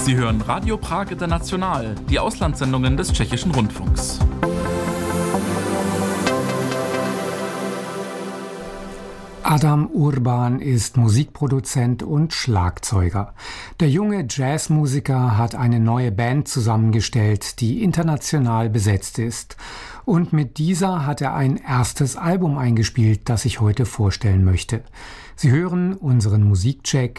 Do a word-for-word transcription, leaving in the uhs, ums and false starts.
Sie hören Radio Prag International, die Auslandssendungen des Tschechischen Rundfunks. Adam Urban ist Musikproduzent und Schlagzeuger. Der junge Jazzmusiker hat eine neue Band zusammengestellt, die international besetzt ist. Und mit dieser hat er ein erstes Album eingespielt, das ich heute vorstellen möchte. Sie hören unseren Musikcheck